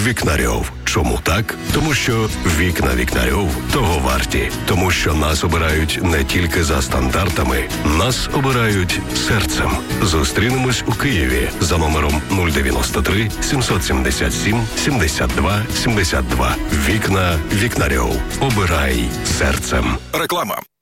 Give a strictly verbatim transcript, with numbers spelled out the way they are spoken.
Вікнарьов. Чому так? Тому що вікна Вікнарьов того варті. Тому що нас обирають не тільки за стандартами, нас обирають серцем. Зустрінемось у Києві за номером нуль дев'яносто три сімсот сімдесят сім сімдесят два сімдесят два. Вікна Вікнарьов. Обирай серцем. Реклама.